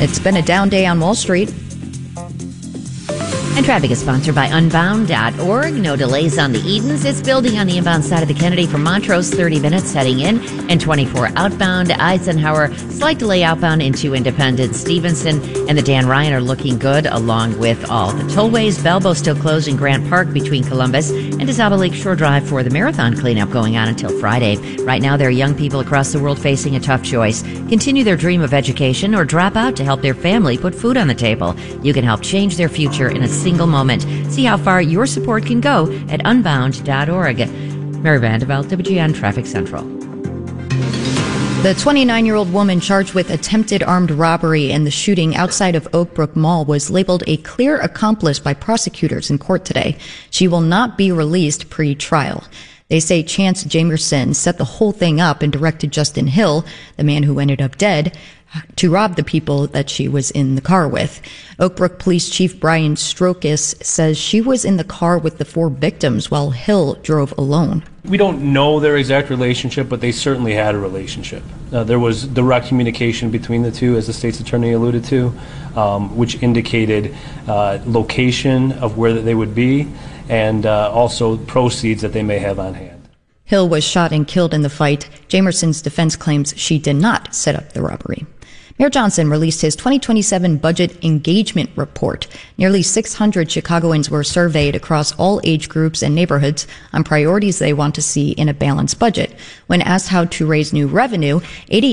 It's been a down day on Wall Street. And traffic is sponsored by Unbound.org. No delays on the Edens. It's building on the inbound side of the Kennedy from Montrose, 30 minutes heading in, and 24 outbound. Eisenhower, slight delay outbound into Independence. Stevenson and the Dan Ryan are looking good, along with all the tollways. Belbo still closed in Grant Park between Columbus and DeSaba Lakeshore Drive for the marathon cleanup going on until Friday. Right now, there are young people across the world facing a tough choice. Continue their dream of education or drop out to help their family put food on the table. You can help change their future in a single moment. See how far your support can go at unbound.org. Mary Vandeveld, WGN Traffic Central. The 29-year-old woman charged with attempted armed robbery and the shooting outside of Oak Brook Mall was labeled a clear accomplice by prosecutors in court today. She will not be released pre-trial. They say Chance Jamerson set the whole thing up and directed Justin Hill, the man who ended up dead, to rob the people that she was in the car with. Oak Brook Police Chief Brian Strokis says she was in the car with the 4 victims while Hill drove alone. We don't know their exact relationship, but they certainly had a relationship. There was direct communication between the two, as the state's attorney alluded to, which indicated location of where they would be and also proceeds that they may have on hand. Hill was shot and killed in the fight. Jamerson's defense claims she did not set up the robbery. Mayor Johnson released his 2027 budget engagement report. Nearly 600 Chicagoans were surveyed across all age groups and neighborhoods on priorities they want to see in a balanced budget. When asked how to raise new revenue,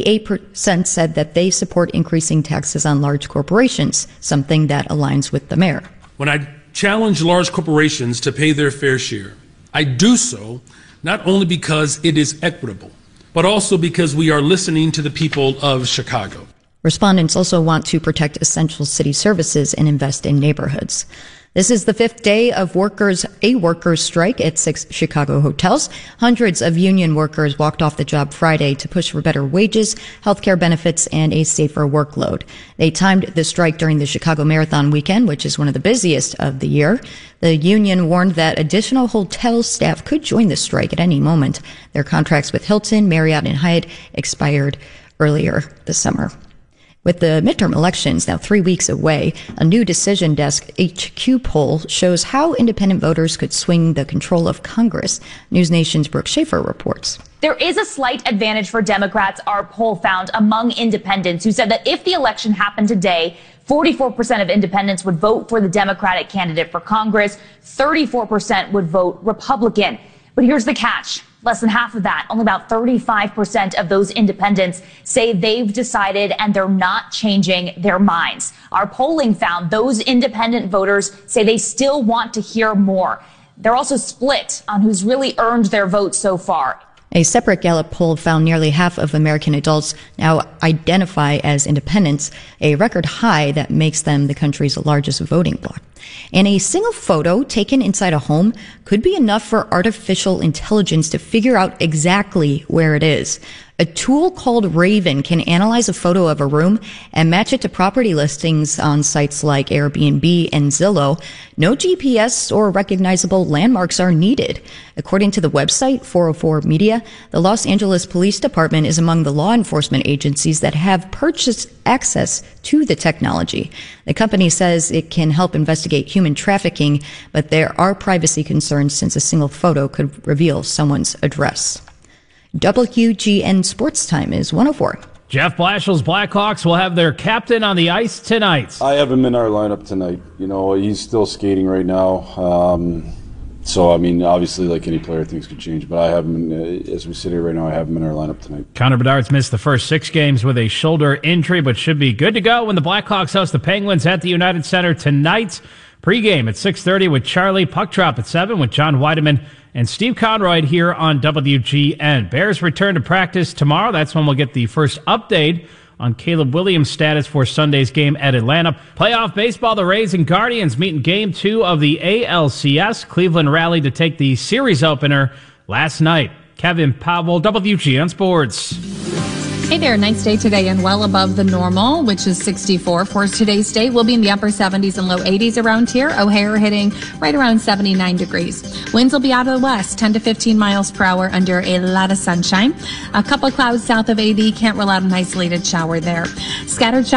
88% said that they support increasing taxes on large corporations, something that aligns with the mayor. When I challenge large corporations to pay their fair share, I do so not only because it is equitable, but also because we are listening to the people of Chicago. Respondents also want to protect essential city services and invest in neighborhoods. This is the 5th day of a workers' strike at 6 Chicago hotels. Hundreds of union workers walked off the job Friday to push for better wages, health care benefits, and a safer workload. They timed the strike during the Chicago Marathon weekend, which is one of the busiest of the year. The union warned that additional hotel staff could join the strike at any moment. Their contracts with Hilton, Marriott, and Hyatt expired earlier this summer. With the midterm elections now 3 weeks away, a new Decision Desk HQ poll shows how independent voters could swing the control of Congress. News Nation's Brooke Schaefer reports. There is a slight advantage for Democrats, our poll found, among independents who said that if the election happened today, 44% of independents would vote for the Democratic candidate for Congress, 34% would vote Republican. But here's the catch. Less than half of that, only about 35% of those independents say they've decided and they're not changing their minds. Our polling found those independent voters say they still want to hear more. They're also split on who's really earned their vote so far. A separate Gallup poll found nearly half of American adults now identify as independents, a record high that makes them the country's largest voting bloc. And a single photo taken inside a home could be enough for artificial intelligence to figure out exactly where it is. A tool called Raven can analyze a photo of a room and match it to property listings on sites like Airbnb and Zillow. No GPS or recognizable landmarks are needed. According to the website 404 Media, the Los Angeles Police Department is among the law enforcement agencies that have purchased access to the technology. The company says it can help investigate human trafficking, but there are privacy concerns since a single photo could reveal someone's address. WGN Sports Time is 104. Jeff Blashill's Blackhawks will have their captain on the ice tonight. I have him in our lineup tonight. You know, he's still skating right now. So, I mean, obviously, like any player, things could change. But I have him, as we sit here right now, I have him in our lineup tonight. Connor Bedard's missed the first 6 games with a shoulder injury, but should be good to go when the Blackhawks host the Penguins at the United Center tonight. Pre-game at 6:30 with Charlie. Puck drop at 7 with John Weideman and Steve Conroy here on WGN. Bears return to practice tomorrow. That's when we'll get the first update on Caleb Williams' status for Sunday's game at Atlanta. Playoff baseball, the Rays and Guardians meet in Game 2 of the ALCS. Cleveland rallied to take the series opener last night. Kevin Powell, WGN Sports. Hey there, nice day today and well above the normal, which is 64 for today's day. We'll be in the upper 70s and low 80s around here. O'Hare hitting right around 79 degrees. Winds will be out of the west, 10 to 15 miles per hour under a lot of sunshine. A couple clouds south of AD, can't rule out an isolated shower there. Scattered showers